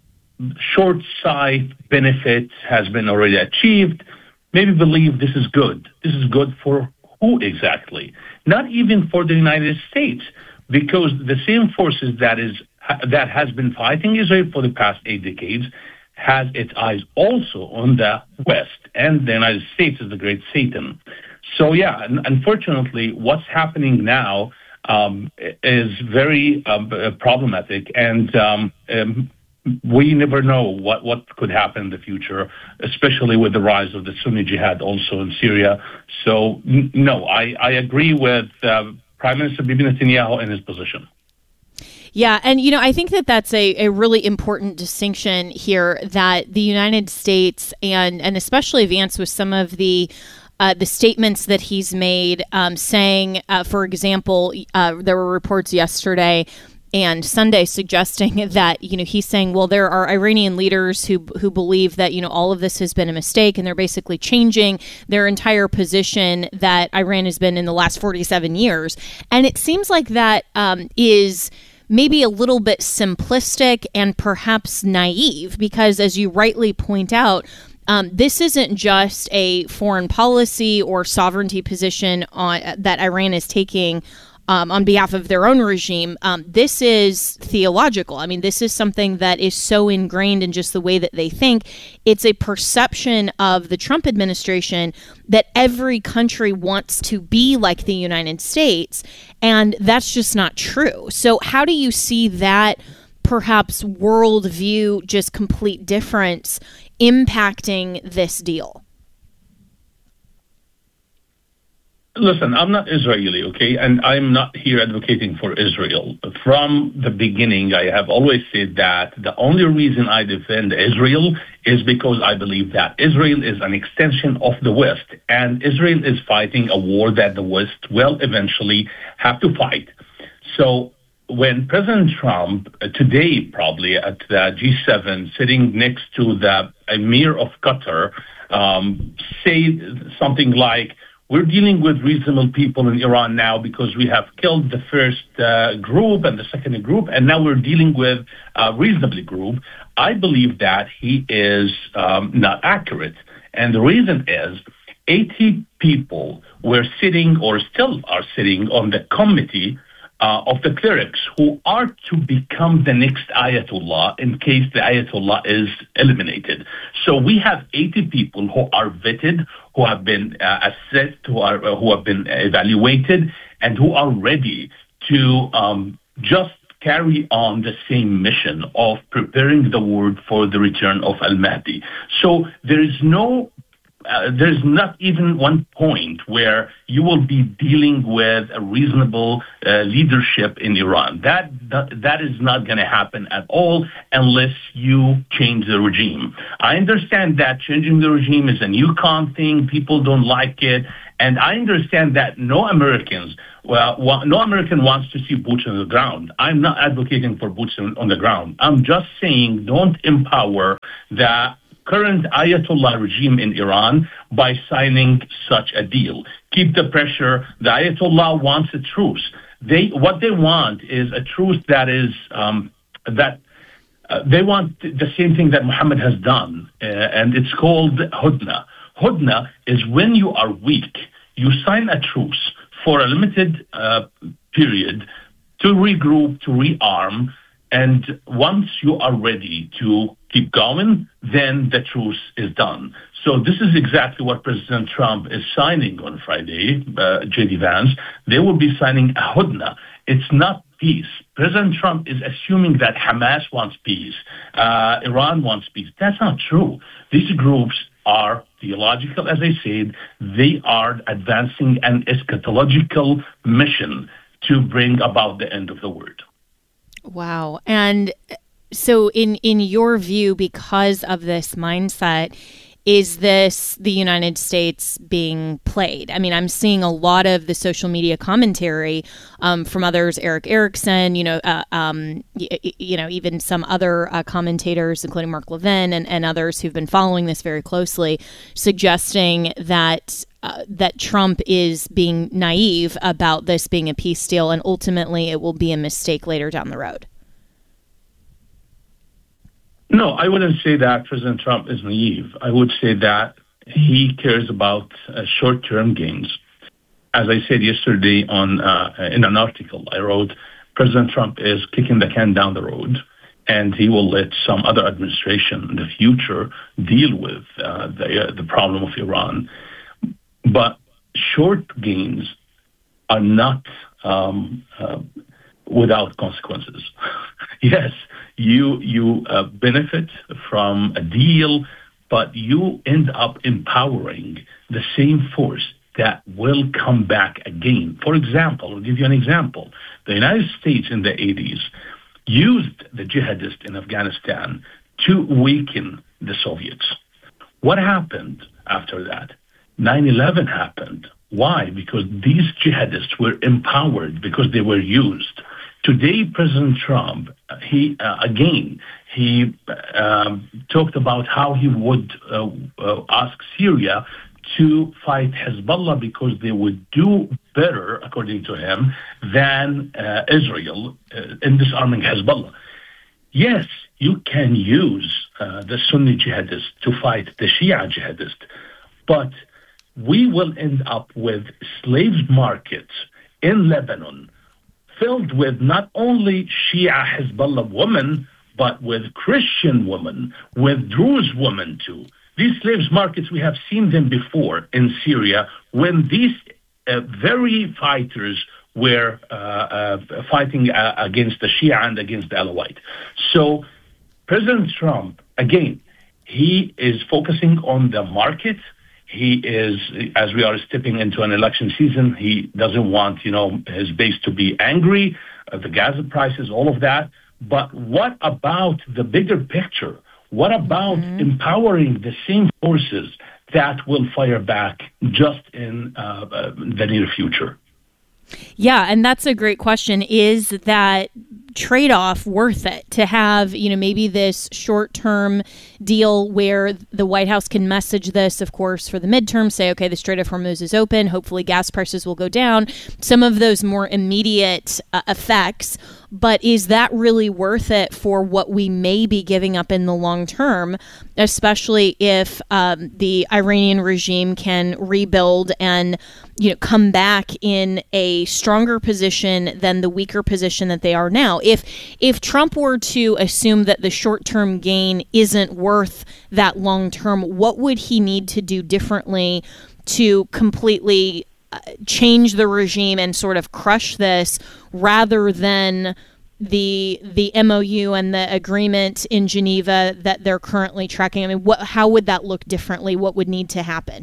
short-sight benefit has been already achieved, maybe believe this is good. This is good for who exactly? Not even for the United States, because the same forces that is that has been fighting Israel for the past eight decades has its eyes also on the West, and the United States is the great Satan. So, yeah, unfortunately, what's happening now um, is very um, problematic, and um, um, we never know what, what could happen in the future, especially with the rise of the Sunni jihad also in Syria. So, n- no, I, I agree with uh, Prime Minister Bibi Netanyahu in his position. Yeah, and, you know, I think that that's a, a really important distinction here, that the United States and, and especially Vance with some of the uh, the statements that he's made, um, saying, uh, for example, uh, there were reports yesterday and Sunday suggesting that, you know, he's saying, well, there are Iranian leaders who who believe that, you know, all of this has been a mistake, and they're basically changing their entire position that Iran has been in the last forty-seven years. And it seems like that um, is maybe a little bit simplistic and perhaps naive, because as you rightly point out, um, this isn't just a foreign policy or sovereignty position on, that Iran is taking um, on behalf of their own regime. Um, this is theological. I mean, this is something that is so ingrained in just the way that they think. It's a perception of the Trump administration that every country wants to be like the United States, and that's just not true. So how do you see that perhaps worldview, just complete difference, impacting this deal? Listen, I'm not Israeli, okay? And I'm not here advocating for Israel. From the beginning, I have always said that the only reason I defend Israel is because I believe that Israel is an extension of the West, and Israel is fighting a war that the West will eventually have to fight. So when President Trump, uh, today probably at the G seven, sitting next to the Emir of Qatar, um, say something like, we're dealing with reasonable people in Iran now because we have killed the first uh, group and the second group, and now we're dealing with a reasonably group. I believe that he is um, not accurate. And the reason is eighty people were sitting or still are sitting on the committee uh, of the clerics who are to become the next Ayatollah in case the Ayatollah is eliminated. So we have eighty people who are vetted, who have been uh, assessed, who are uh, who have been evaluated, and who are ready to um, just carry on the same mission of preparing the world for the return of Al-Mahdi. So there is no Uh, there's not even one point where you will be dealing with a reasonable uh, leadership in Iran. That that, that is not going to happen at all unless you change the regime. I understand that changing the regime is a new con thing. People don't like it. And I understand that no Americans, well, well, no American wants to see boots on the ground. I'm not advocating for boots on, on the ground. I'm just saying don't empower the current Ayatollah regime in Iran by signing such a deal. Keep the pressure. The Ayatollah wants a truce. They what they want is a truce that is um, that uh, they want the same thing that Muhammad has done, uh, and it's called Hudna. Hudna is when you are weak, you sign a truce for a limited uh, period to regroup, to rearm, and once you are ready to keep going, then the truce is done. So this is exactly what President Trump is signing on Friday, uh, J D Vance. They will be signing a Hudna. It's not peace. President Trump is assuming that Hamas wants peace, uh, Iran wants peace. That's not true. These groups are theological, as I said. They are advancing an eschatological mission to bring about the end of the world. Wow. And so in, in your view, because of this mindset, is this the United States being played? I mean, I'm seeing a lot of the social media commentary um, from others, Eric Erickson, you know, uh, um, y- you know, even some other uh, commentators, including Mark Levin and, and others who've been following this very closely, suggesting that uh, that Trump is being naive about this being a peace deal, and ultimately it will be a mistake later down the road. No, I wouldn't say that President Trump is naive. I would say that he cares about uh, short-term gains. As I said yesterday on uh, in an article I wrote, President Trump is kicking the can down the road, and he will let some other administration in the future deal with uh, the uh, the problem of Iran. But short gains are not um, uh, without consequences. Yes, you you uh, benefit from a deal, but you end up empowering the same force that will come back again. For example, I'll give you an example. The United States in the eighties used the jihadists in Afghanistan to weaken the Soviets. What happened after that? nine eleven happened. Why? Because these jihadists were empowered because they were used. Today, President Trump, he uh, again, he um, talked about how he would uh, uh, ask Syria to fight Hezbollah because they would do better, according to him, than uh, Israel uh, in disarming Hezbollah. Yes, you can use uh, the Sunni jihadists to fight the Shia jihadists, but we will end up with slave markets in Lebanon filled with not only Shia Hezbollah women, but with Christian women, with Druze women too. These slaves markets, we have seen them before in Syria when these uh, very fighters were uh, uh, fighting uh, against the Shia and against the Alawite. So President Trump, again, he is focusing on the market. He is, as we are stepping into an election season, he doesn't want, you know, his base to be angry, uh, the gas prices, all of that. But what about the bigger picture? What about mm-hmm. empowering the same forces that will fire back just in uh, uh, the near future? Yeah, and that's a great question. Is that trade-off worth it to have, you know, maybe this short-term deal where the White House can message this, of course, for the midterm, say, okay, the Strait of Hormuz is open, hopefully gas prices will go down, some of those more immediate uh, effects, but is that really worth it for what we may be giving up in the long term, especially if um, the Iranian regime can rebuild and, you know, come back in a stronger position than the weaker position that they are now? If if Trump were to assume that the short-term gain isn't worth that long-term, what would he need to do differently to completely uh, change the regime and sort of crush this rather than the the M O U and the agreement in Geneva that they're currently tracking? I mean, what how would that look differently? What would need to happen?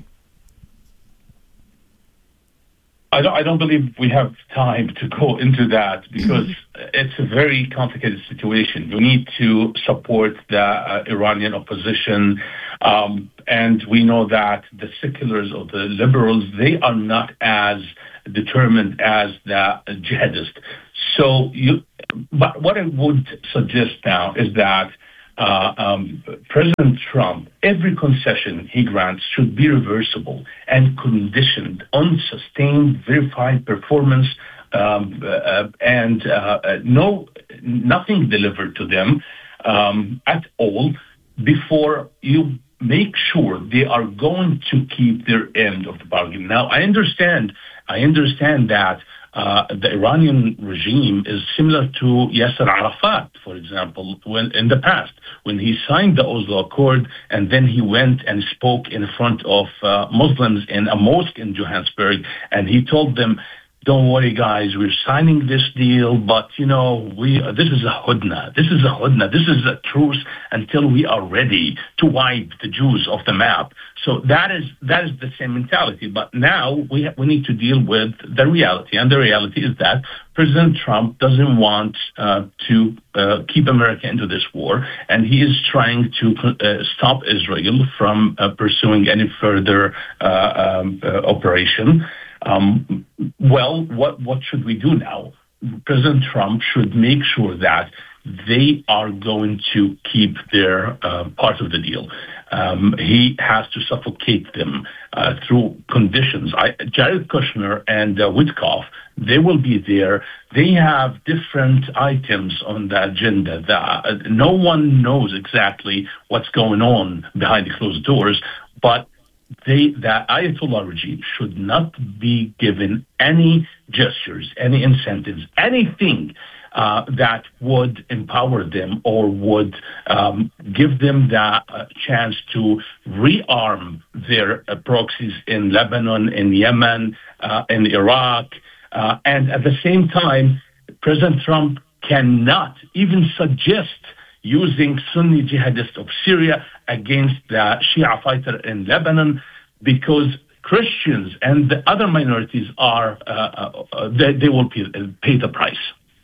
I don't, I don't believe we have time to go into that because it's a very complicated situation. You need to support the uh, Iranian opposition, um, and we know that the seculars or the liberals, they are not as determined as the jihadists. So, you, but what I would suggest now is that Uh, um, President Trump, every concession he grants should be reversible and conditioned on sustained, verified performance, um, uh, and uh, no nothing delivered to them um, at all before you make sure they are going to keep their end of the bargain. Now, I understand, I understand that. Uh, the Iranian regime is similar to Yasser Arafat, for example, when in the past, when he signed the Oslo Accord and then he went and spoke in front of uh, Muslims in a mosque in Johannesburg, and he told them, don't worry, guys, we're signing this deal, but, you know, we uh, this is a hudna. This is a hudna. This is a truce until we are ready to wipe the Jews off the map. So that is that is the same mentality. But now we ha- we need to deal with the reality. And the reality is that President Trump doesn't want uh, to uh, keep America into this war, and he is trying to uh, stop Israel from uh, pursuing any further uh, um, uh, operation. Um, well, what, what should we do now? President Trump should make sure that they are going to keep their uh, part of the deal. Um, he has to suffocate them uh, through conditions. I, Jared Kushner and uh, Witkoff, they will be there. They have different items on the agenda. The, uh, no one knows exactly what's going on behind the closed doors, but They, the Ayatollah regime should not be given any gestures, any incentives, anything uh, that would empower them or would um, give them the uh, chance to rearm their uh, proxies in Lebanon, in Yemen, uh, in Iraq. Uh, and at the same time, President Trump cannot even suggest using Sunni jihadists of Syria against the Shia fighter in Lebanon, because Christians and the other minorities are, uh, uh, they, they will pay, pay the price.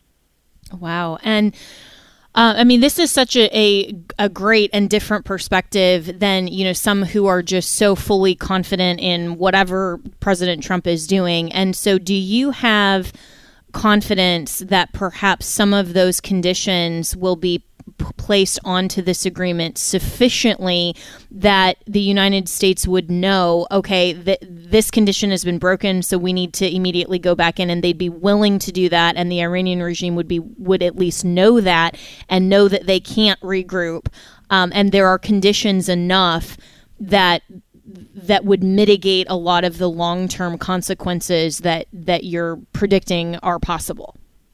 Wow. And uh, I mean, this is such a, a, a great and different perspective than, you know, some who are just so fully confident in whatever President Trump is doing. And so do you have confidence that perhaps some of those conditions will be placed onto this agreement sufficiently that the United States would know, okay, that this condition has been broken, so we need to immediately go back in, and they'd be willing to do that, and the Iranian regime would be would at least know that and know that they can't regroup, um, and there are conditions enough that that would mitigate a lot of the long-term consequences that that you're predicting are possible.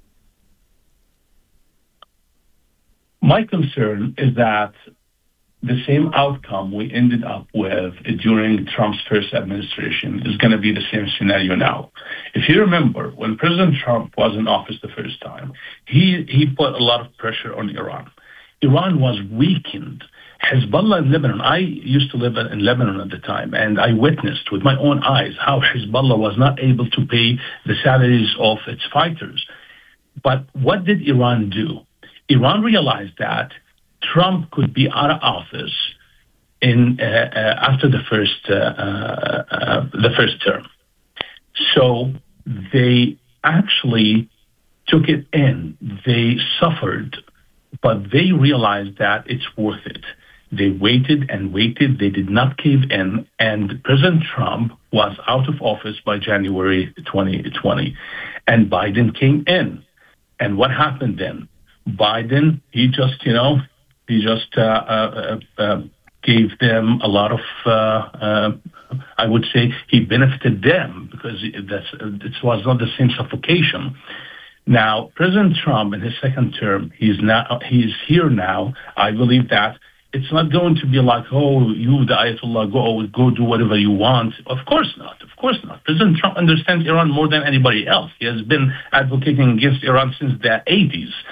My concern is that the same outcome we ended up with during Trump's first administration is going to be the same scenario now. If you remember, when President Trump was in office the first time, he, he put a lot of pressure on Iran. Iran was weakened. Hezbollah in Lebanon, I used to live in Lebanon at the time, and I witnessed with my own eyes how Hezbollah was not able to pay the salaries of its fighters. But what did Iran do? Iran realized that Trump could be out of office in uh, uh, after the first uh, uh, uh, the first term, so they actually took it in. They suffered, but they realized that it's worth it. They waited and waited. They did not cave in, and President Trump was out of office by January twenty twenty, and Biden came in. And what happened then? Biden, he just, you know, he just uh, uh, uh, gave them a lot of, uh, uh, I would say he benefited them because that's, it was not the same suffocation. Now, President Trump in his second term, he's now, he's here now. I believe that it's not going to be like, oh, you, the Ayatollah, go, go do whatever you want. Of course not. Of course not. President Trump understands Iran more than anybody else. He has been advocating against Iran since the eighties.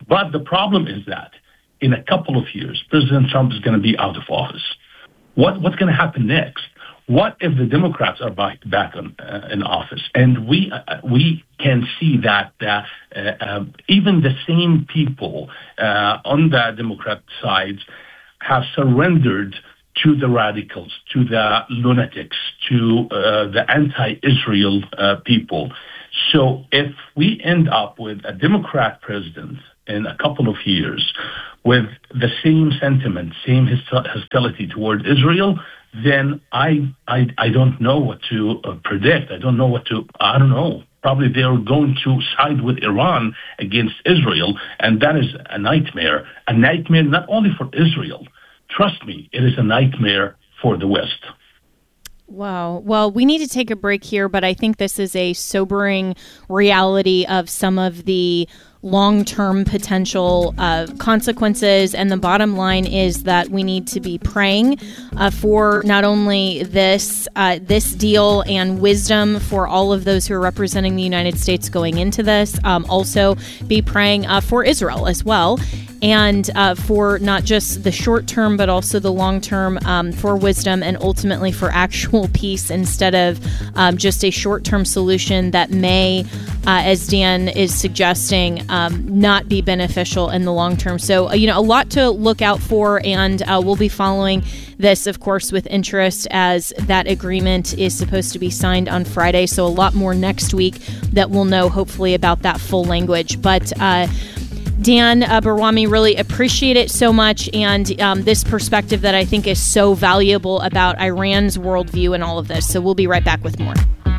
But the problem is that in a couple of years, President Trump is going to be out of office. What what's going to happen next? What if the Democrats are back, back on, uh, in office? And we uh, we can see that uh, uh, um, even the same people uh, on the Democrat sides have surrendered to the radicals, to the lunatics, to uh, the anti-Israel uh, people. So if we end up with a Democrat president in a couple of years with the same sentiment, same hostility toward Israel, then I, I I don't know what to uh, predict. I don't know what to, I don't know. Probably they're going to side with Iran against Israel, and that is a nightmare. A nightmare not only for Israel. Trust me, it is a nightmare for the West. Wow. Well, we need to take a break here, but I think this is a sobering reality of some of the long-term potential uh, consequences. And the bottom line is that we need to be praying uh, for not only this uh, this deal and wisdom for all of those who are representing the United States going into this, um, also be praying uh, for Israel as well. And uh, for not just the short term, but also the long term, um, for wisdom and ultimately for actual peace instead of um, just a short term solution that may, uh, as Dan is suggesting, um, not be beneficial in the long term. So, uh, you know, a lot to look out for, and uh, we'll be following this, of course, with interest as that agreement is supposed to be signed on Friday. So a lot more next week that we'll know, hopefully, about that full language. But uh, Dan uh, Berwami, really appreciate it so much, and um, this perspective that I think is so valuable about Iran's worldview and all of this. So we'll be right back with more.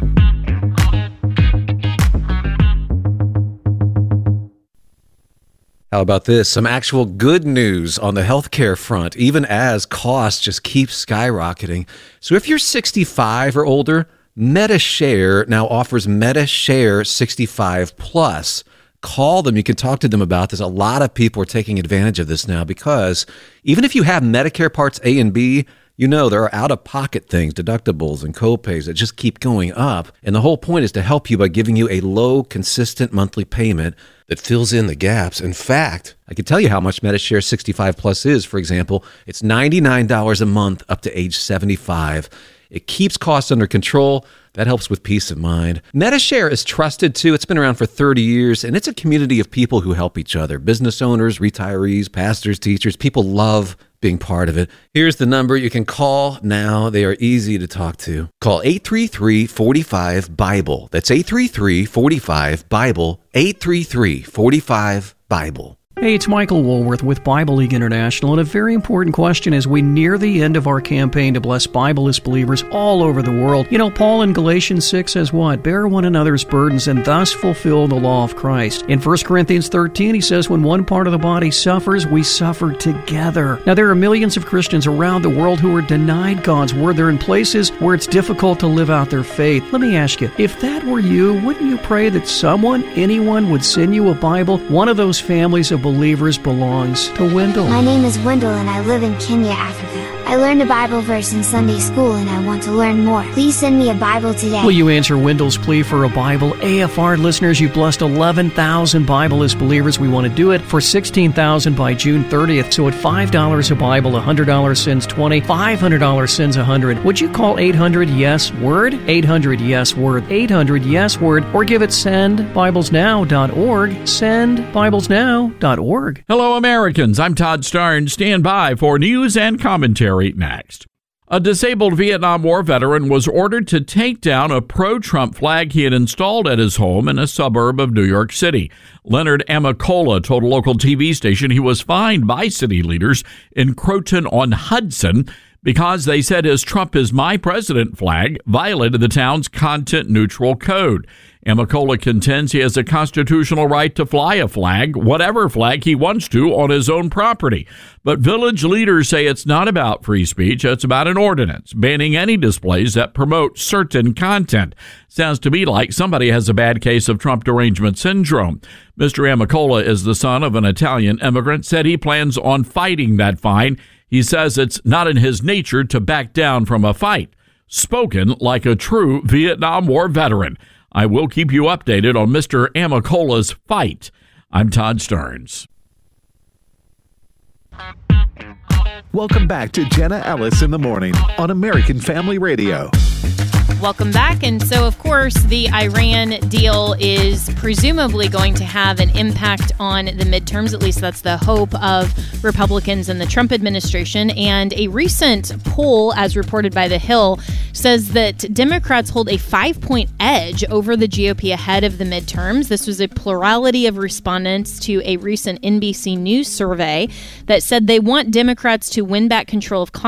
How about this? Some actual good news on the healthcare front, even as costs just keep skyrocketing. So if you're sixty-five or older, MediShare now offers MediShare sixty-five plus. Call them. You can talk to them about this. A lot of people are taking advantage of this now because even if you have Medicare Parts A and B, you know there are out-of-pocket things, deductibles and copays that just keep going up. And the whole point is to help you by giving you a low, consistent monthly payment that fills in the gaps. In fact, I can tell you how much MediShare sixty-five plus is. For example, it's ninety-nine dollars a month up to age seventy-five. It keeps costs under control. That helps with peace of mind. MediShare is trusted, too. It's been around for thirty years, and it's a community of people who help each other. Business owners, retirees, pastors, teachers. People love being part of it. Here's the number you can call now. They are easy to talk to. Call eight three three, four five, BIBLE. That's eight three three, four five, BIBLE. eight three three, four five, BIBLE. Hey, it's Michael Woolworth with Bible League International, and a very important question as we near the end of our campaign to bless Bibleless believers all over the world. You know, Paul in Galatians six says what? Bear one another's burdens and thus fulfill the law of Christ. In First Corinthians thirteen, he says when one part of the body suffers, we suffer together. Now, there are millions of Christians around the world who are denied God's word. They're in places where it's difficult to live out their faith. Let me ask you, if that were you, wouldn't you pray that someone, anyone, would send you a Bible? One of those families of believers belongs to Wendell. My name is Wendell and I live in Kenya, Africa. I learned a Bible verse in Sunday school and I want to learn more. Please send me a Bible today. Will you answer Wendell's plea for a Bible? A F R listeners, you've blessed eleven thousand Bibleless believers. We want to do it for sixteen thousand by June thirtieth. So at five dollars a Bible, one hundred dollars sends twenty, five hundred dollars sends one hundred. Would you call eight hundred yes word? eight hundred yes word. eight hundred yes word. Or give it send bibles now dot org. send bibles now dot org. Hello, Americans. I'm Todd Starnes. Stand by for news and commentary next. A disabled Vietnam War veteran was ordered to take down a pro-Trump flag he had installed at his home in a suburb of New York City. Leonard Amicola told a local T V station he was fined by city leaders in Croton-on-Hudson because they said his Trump is my president flag violated the town's content-neutral code. Amicola contends he has a constitutional right to fly a flag, whatever flag he wants to, on his own property. But village leaders say it's not about free speech, it's about an ordinance banning any displays that promote certain content. Sounds to me like somebody has a bad case of Trump derangement syndrome. Mister Amicola is the son of an Italian immigrant, said he plans on fighting that fine. He says it's not in his nature to back down from a fight. Spoken like a true Vietnam War veteran. I will keep you updated on Mister Amicola's fight. I'm Todd Starnes. Welcome back to Jenna Ellis in the Morning on American Family Radio. Welcome back. And so, of course, the Iran deal is presumably going to have an impact on the midterms. At least that's the hope of Republicans and the Trump administration. And a recent poll, as reported by The Hill, says that Democrats hold a five-point edge over the G O P ahead of the midterms. This was a plurality of respondents to a recent N B C News survey that said they want Democrats to win back control of Congress